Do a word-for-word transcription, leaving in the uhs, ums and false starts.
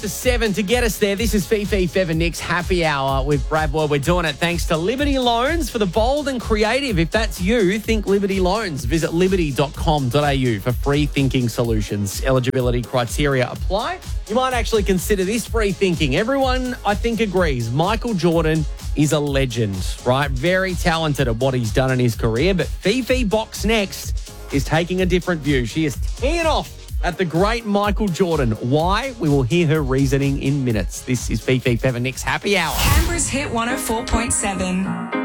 To seven to get us there. This is Fifi, Fev and Nick's Happy Hour with Brad Ward. We're doing it thanks to Liberty Loans for the bold and creative. If that's you, think Liberty Loans. Visit liberty dot com dot a u for free thinking solutions. Eligibility criteria apply. You might actually consider this free thinking. Everyone, I think, agrees Michael Jordan is a legend, right? Very talented at what he's done in his career. But Fifi Box Next is taking a different view. She is teeing off at the great Michael Jordan. Why? We will hear her reasoning in minutes. This is Fifi, Fev and Nick's Happy Hour. Canberra's Hit one oh four point seven.